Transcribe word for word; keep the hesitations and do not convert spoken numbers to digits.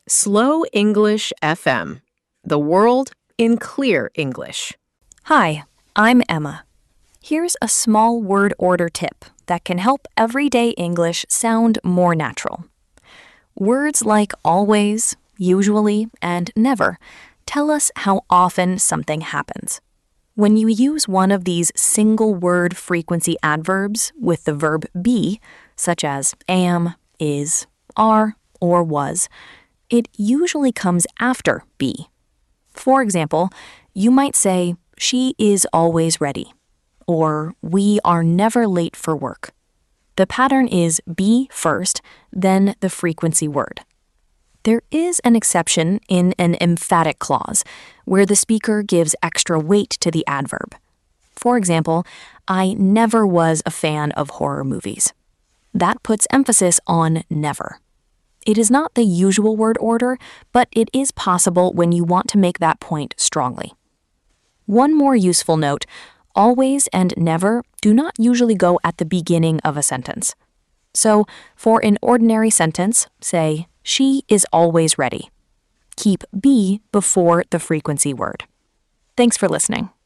Slow English F M. The world in clear English. Hi, I'm Emma. Here's a small word order tip that can help everyday English sound more natural. Words like always, usually, and never tell us how often something happens. When you use one of these single-word frequency adverbs with the verb be, such as am, is, are, or was, it usually comes after be. For example, you might say, she is always ready, or we are never late for work. The pattern is be first, then the frequency word. There is an exception in an emphatic clause, where the speaker gives extra weight to the adverb. For example, I never was a fan of horror movies. That puts emphasis on never. It is not the usual word order, but it is possible when you want to make that point strongly. One more useful note, always and never do not usually go at the beginning of a sentence. So, for an ordinary sentence, say, she is always ready. Keep be before the frequency word. Thanks for listening.